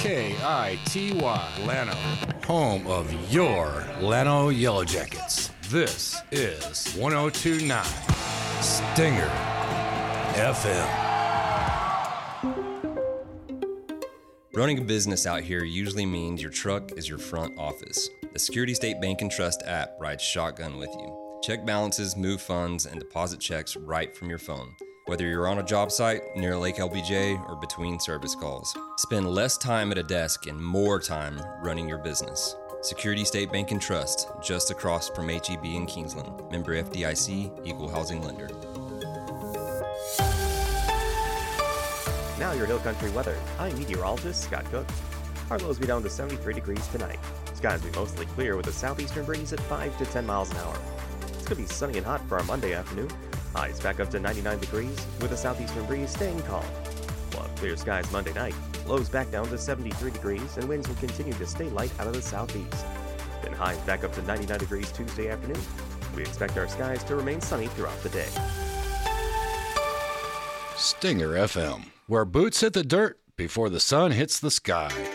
KITY Llano, home of your Llano Yellow Jackets. This is 1029 Stinger FM. Running a business out here usually means your truck is your front office. The Security State Bank and Trust app rides shotgun with you. Check balances, move funds, and deposit checks right from your phone. Whether you're on a job site, near Lake LBJ, or between service calls, spend less time at a desk and more time running your business. Security State Bank and Trust, just across from HEB in Kingsland. Member FDIC, Equal Housing Lender. Now your Hill Country weather. I'm meteorologist Scott Cook. Our lows be down to 73 degrees tonight. Skies will be mostly clear with a southeastern breeze at 5 to 10 miles an hour. It's going to be sunny and hot for our Monday afternoon. Highs back up to 99 degrees with a southeastern breeze staying calm. We'll have clear skies Monday night. Lows back down to 73 degrees and winds will continue to stay light out of the southeast. Then highs back up to 99 degrees Tuesday afternoon. We expect our skies to remain sunny throughout the day. Stinger FM, where boots hit the dirt before the sun hits the sky.